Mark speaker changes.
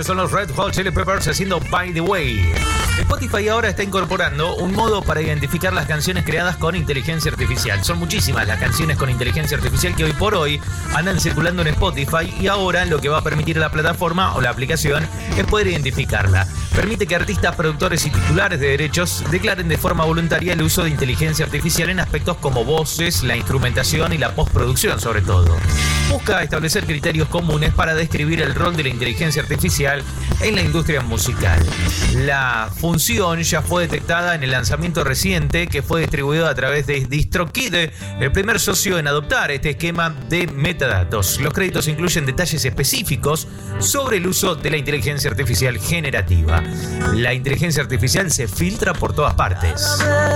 Speaker 1: Ellos son los Red Hot Chili Peppers haciendo By the Way. Spotify ahora está incorporando un modo para identificar las canciones creadas con inteligencia artificial. Son muchísimas las canciones con inteligencia artificial que hoy por hoy andan circulando en Spotify, y ahora lo que va a permitir la plataforma o la aplicación es poder identificarla. Permite que artistas, productores y titulares de derechos declaren de forma voluntaria el uso de inteligencia artificial en aspectos como voces, la instrumentación y la postproducción sobre todo. Busca establecer criterios comunes para describir el rol de la inteligencia artificial en la industria musical. La función ya fue detectada en el lanzamiento reciente que fue distribuido a través de DistroKid, el primer socio en adoptar este esquema de metadatos. Los créditos incluyen detalles específicos sobre el uso de la inteligencia artificial generativa. La inteligencia artificial se filtra por todas partes.